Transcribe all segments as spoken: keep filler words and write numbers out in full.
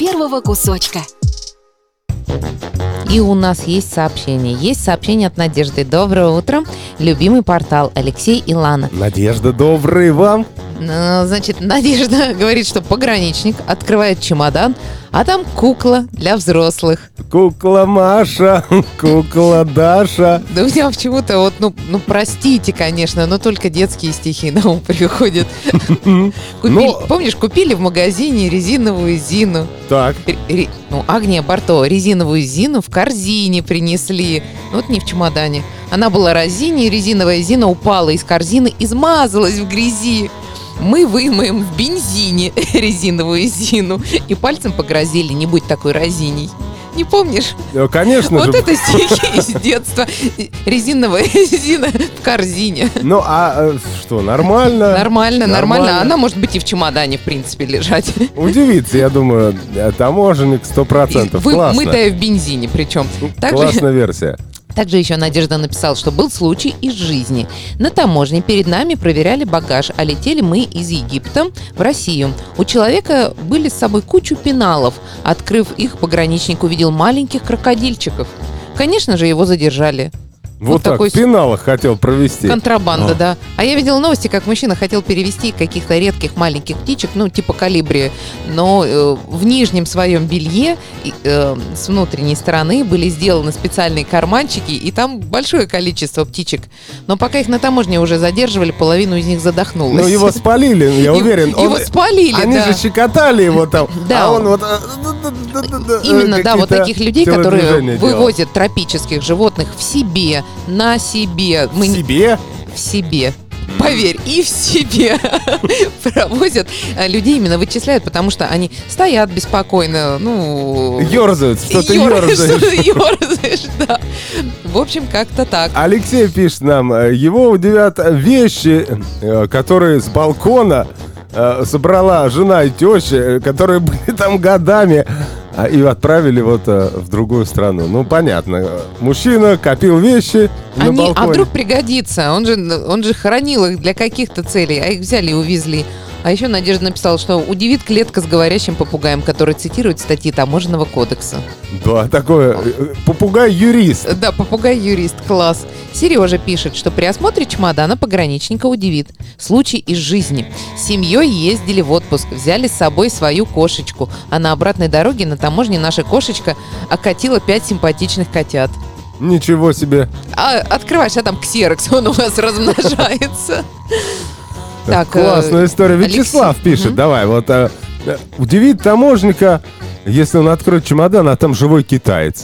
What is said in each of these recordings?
первого кусочка. И у нас есть сообщение. Есть сообщение от Надежды. Доброе утро. Любимый портал Алексей и Лана. Надежда, добрый вам. Ну, значит, Надежда говорит, что пограничник открывает чемодан, а там кукла для взрослых. Кукла Маша, кукла Даша. Да у меня почему-то вот, ну, ну простите, конечно, но только детские стихи на ум приходят. Купили, помнишь, купили в магазине резиновую Зину. Так. Ре- ну, Агния Барто, резиновую Зину в корзине принесли. Ну, вот не в чемодане. Она была разине, резиновая Зина упала из корзины, измазалась в грязи. Мы вымоем в бензине резиновую Зину и пальцем погрозили: не будь такой разиней. Не помнишь? Ну, конечно вот же. Это стихи из детства. Резиновая Зина в корзине. Ну, а что, нормально? Нормально, нормально. Нормально. Она может быть и в чемодане, в принципе, лежать. Удивится, я думаю, таможенник сто процентов. Вы, Классно. мытая в бензине причем. Также... Классная версия. Также еще Надежда написала, что был случай из жизни. На таможне перед нами проверяли багаж, а летели мы из Египта в Россию. У человека были с собой кучу пеналов. Открыв их, пограничник увидел маленьких крокодильчиков. Конечно же, его задержали. Вот, вот так, такой в пеналах хотел провести. Контрабанда, а. да. А я видела новости, как мужчина хотел перевести каких-то редких маленьких птичек, ну, типа колибри, но э, в нижнем своем белье э, с внутренней стороны были сделаны специальные карманчики, и там большое количество птичек. Но пока их на таможне уже задерживали, половину из них задохнулась. Ну, его спалили, я уверен. Его спалили, Они да. же щекотали его там, да. а он вот... Именно, да, вот таких людей, которые вывозят тропических животных в себе, на себе. В Мы... себе? В себе. Поверь, и в себе провозят людей, именно вычисляют, потому что они стоят беспокойно, ну... Ёрзают, что-то ёрзаешь. Что-то ёрзаешь, да. В общем, как-то так. Алексей пишет нам, его удивят вещи, которые с балкона собрала жена и теща, которые были там годами, и отправили вот в другую страну. Ну, понятно. Мужчина копил вещи на Они, балконе. А вдруг пригодится? Он же, он же хранил их для каких-то целей, а их взяли и увезли. А еще Надежда написала, что удивит клетка с говорящим попугаем, который цитирует статьи Таможенного кодекса. Да, такой попугай-юрист. Да, попугай-юрист, класс. Сережа пишет, что при осмотре чемодана пограничника удивит. Случай из жизни. С семьей ездили в отпуск, взяли с собой свою кошечку, а на обратной дороге на таможне наша кошечка окатила пять симпатичных котят. Ничего себе. А открываешь, а там ксерокс, он у вас размножается. Так, классная история. Вячеслав Алексей пишет, угу. давай, вот а, удивит таможника, если он откроет чемодан, а там живой китаец.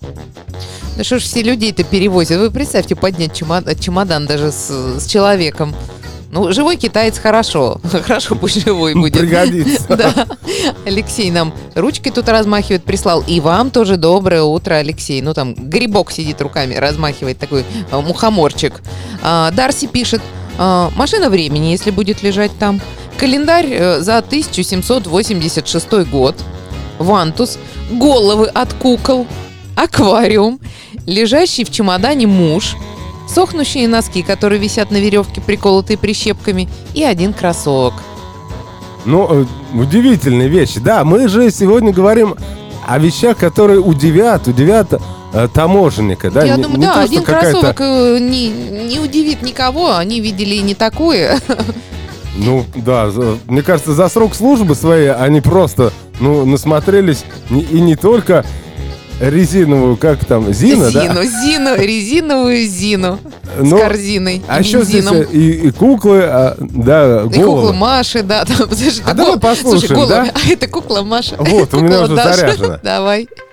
Да что ж все людей-то перевозят? Вы представьте, поднять чемодан, чемодан даже с, с человеком. Ну, живой китаец хорошо. Хорошо, пусть живой будет. Пригодится. Да. Алексей нам ручкой тут размахивает, прислал. И вам тоже доброе утро, Алексей. Ну, там грибок сидит руками, размахивает, такой а, мухоморчик. А, Дарси пишет. А, машина времени, если будет лежать там. Календарь э, за тысяча семьсот восемьдесят шестой год. Вантус. Головы от кукол. Аквариум. Лежащий в чемодане муж. Сохнущие носки, которые висят на веревке, приколотые прищепками. И один кроссовок. Ну, удивительные вещи. Да, мы же сегодня говорим о вещах, которые удивят, удивят э, таможенника. Да? Я не, думаю, не да, то, один какая-то... кроссовок э, не, не удивит никого. Они видели и не такое. Ну, да, за, мне кажется, за срок службы своей они просто, ну, насмотрелись не, и не только резиновую, как там, Зина, Зину, да? Зину, резиновую Зину Но, с корзиной. А еще здесь и, и куклы, а, да, головы. И кукла Маши, да. Там, а давай послушаем, Слушай, головы, да? А это кукла Маша. Вот, у меня уже заряжено. Давай.